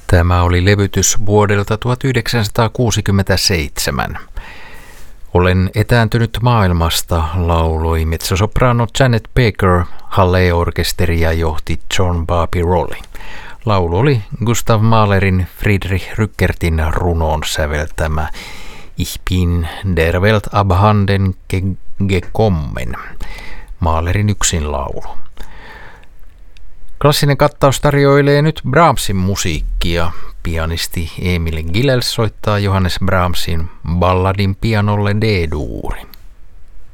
Tämä oli levytys vuodelta 1967. Olen etääntynyt maailmasta, lauloi mezzosoprano Janet Baker, Halle-orkesteria johti John Barbirolli. Laulu oli Gustav Mahlerin Friedrich Rückertin runoon säveltämä Ich bin der Welt abhanden gekommen, Mahlerin yksin laulu. Klassinen kattaus tarjoilee nyt Brahmsin musiikkia. Pianisti Emil Gilels soittaa Johannes Brahmsin balladin pianolle D-duuri.